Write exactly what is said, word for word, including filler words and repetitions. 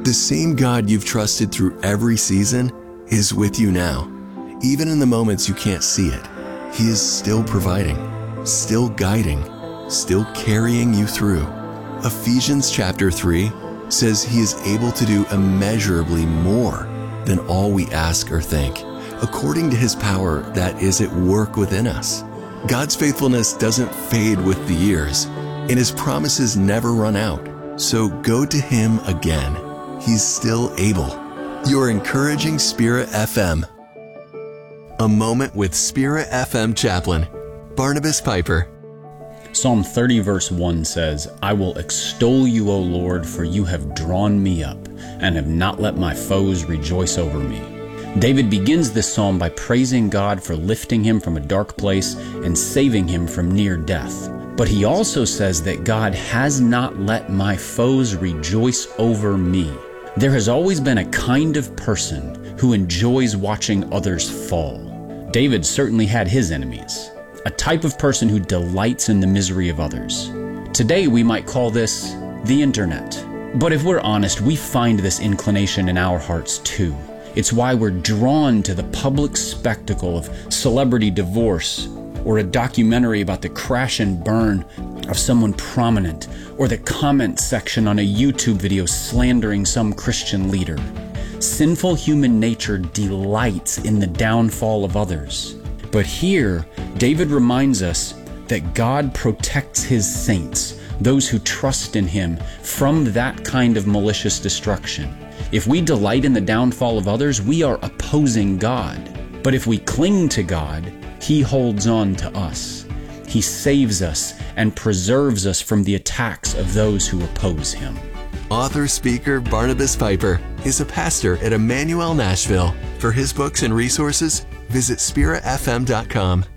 The same God you've trusted through every season is with you now. Even in the moments you can't see it, He is still providing, still guiding, still carrying you through. Ephesians chapter three says He is able to do immeasurably more than all we ask or think, according to His power that is at work within us. God's faithfulness doesn't fade with the years, and His promises never run out. So go to Him again. He's still able. Your encouraging Spirit F M. A moment with Spirit F M chaplain, Barnabas Piper. Psalm thirty verse one says, I will extol you, O Lord, for you have drawn me up and have not let my foes rejoice over me. David begins this psalm by praising God for lifting him from a dark place and saving him from near death. But he also says that God has not let my foes rejoice over me. There has always been a kind of person who enjoys watching others fall. David certainly had his enemies, a type of person who delights in the misery of others. Today we might call this the internet. But if we're honest, we find this inclination in our hearts too. It's why we're drawn to the public spectacle of celebrity divorce, or a documentary about the crash and burn of someone prominent, or the comment section on a YouTube video slandering some Christian leader. Sinful human nature delights in the downfall of others. But here, David reminds us that God protects His saints, those who trust in Him, from that kind of malicious destruction. If we delight in the downfall of others, we are opposing God. But if we cling to God, He holds on to us. He saves us and preserves us from the attacks of those who oppose Him. Author-speaker Barnabas Piper is a pastor at Emmanuel Nashville. For his books and resources, visit spirit f m dot com.